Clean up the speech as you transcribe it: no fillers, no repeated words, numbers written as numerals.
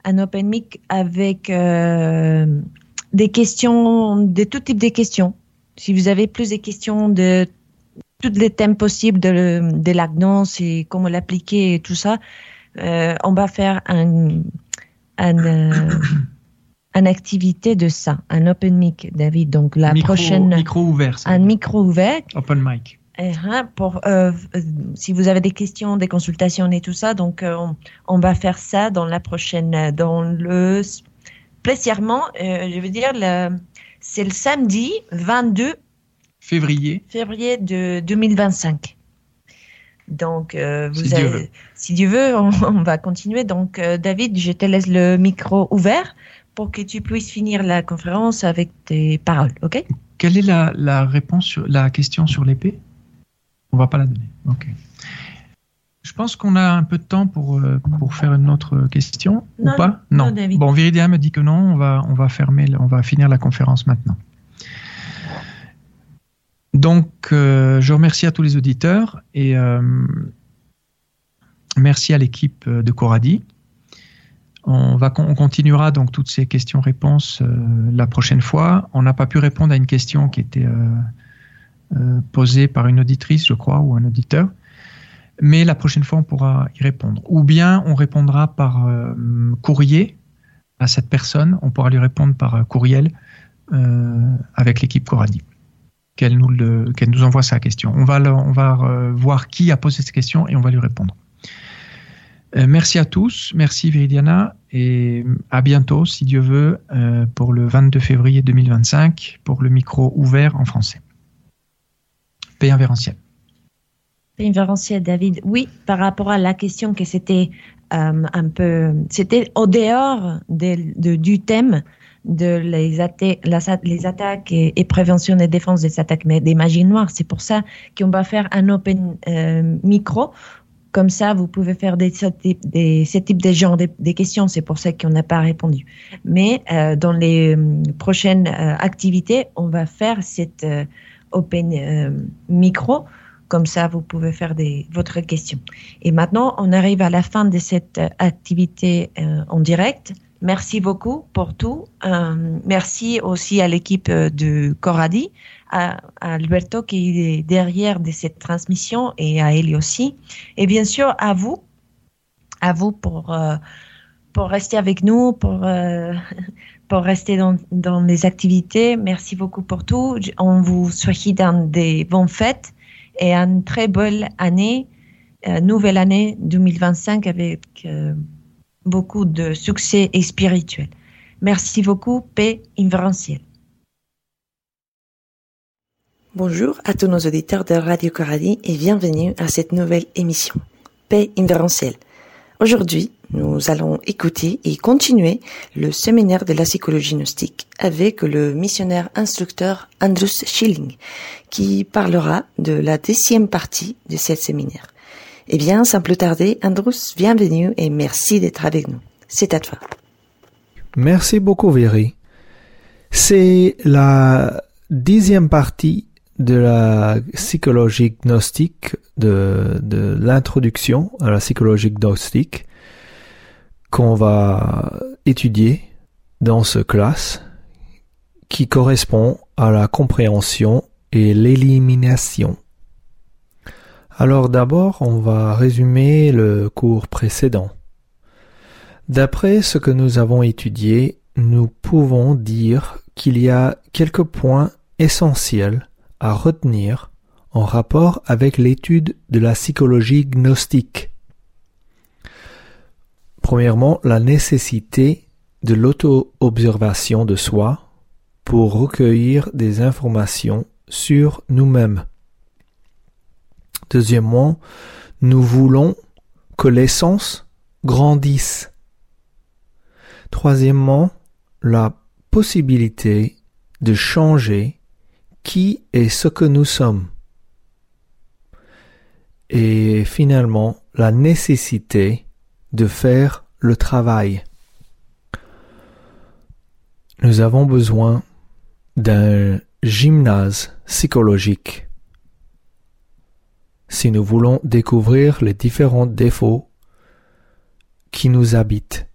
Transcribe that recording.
un open mic avec des questions, de tout type de questions. Si vous avez plus de questions de tous les thèmes possibles de la danse et comment l'appliquer et tout ça, on va faire une activité de ça, un open mic, David. Donc la prochaine micro ouvert. Un micro ouvert. Open mic. Pour si vous avez des questions, des consultations et tout ça, donc on va faire ça dans la prochaine, dans le spécialement, je veux dire c'est le samedi 22 février de 2025. Donc si Dieu veut, on va continuer. Donc David, je te laisse le micro ouvert pour que tu puisses finir la conférence avec tes paroles, ok? Quelle est la réponse sur la question sur l'épée? On va pas la donner. Ok. Je pense qu'on a un peu de temps pour faire une autre question ou pas? Non. Bon, Viridia me dit que non. On va finir la conférence maintenant. Donc, je remercie à tous les auditeurs et merci à l'équipe de Coradi. On continuera donc toutes ces questions-réponses la prochaine fois. On n'a pas pu répondre à une question qui était posée par une auditrice, je crois, ou un auditeur. Mais la prochaine fois, on pourra y répondre. Ou bien on répondra par courrier à cette personne. On pourra lui répondre par courriel avec l'équipe Coradi. Qu'elle nous envoie sa question. On va voir qui a posé cette question et on va lui répondre. Merci à tous, merci Viridiana et à bientôt si Dieu veut pour le 22 février 2025 pour le micro ouvert en français. Paix invérencielle. Paix invérencielle, David. Oui, par rapport à la question que c'était c'était au dehors du thème de les attaques et prévention et défense des attaques des magies noires. C'est pour ça qu'on va faire un open micro. Comme ça, vous pouvez faire ce type de genre des questions. C'est pour ça qu'on n'a pas répondu. Mais dans les prochaines activités, on va faire cette open micro. Comme ça, vous pouvez faire votre question. Et maintenant, on arrive à la fin de cette activité en direct. Merci beaucoup pour tout. Merci aussi à l'équipe de Coradi, à Alberto qui est derrière de cette transmission et à Eli aussi. Et bien sûr, à vous pour rester avec nous, pour rester dans les activités. Merci beaucoup pour tout. On vous souhaite des bonnes fêtes et une très belle année, nouvelle année 2025 avec beaucoup de succès et spirituel. Merci beaucoup, paix invérencielle. Bonjour à tous nos auditeurs de Radio Coradi et bienvenue à cette nouvelle émission, Paix invérencielle. Aujourd'hui, nous allons écouter et continuer le séminaire de la psychologie gnostique avec le missionnaire instructeur Andrus Schilling qui parlera de la 10e partie de ce séminaire. Eh bien, sans plus tarder, Andrus, bienvenue et merci d'être avec nous. C'est à toi. Merci beaucoup, Viri. C'est la 10e partie de la psychologie gnostique, de l'introduction à la psychologie gnostique qu'on va étudier dans ce classe qui correspond à la compréhension et l'élimination. Alors d'abord, on va résumer le cours précédent. D'après ce que nous avons étudié, nous pouvons dire qu'il y a quelques points essentiels à retenir en rapport avec l'étude de la psychologie gnostique. Premièrement, la nécessité de l'auto-observation de soi pour recueillir des informations sur nous-mêmes. Deuxièmement, nous voulons que les sens grandissent. Troisièmement, la possibilité de changer qui et ce que nous sommes. Et finalement, la nécessité de faire le travail. Nous avons besoin d'un gymnase psychologique si nous voulons découvrir les différents défauts qui nous habitent.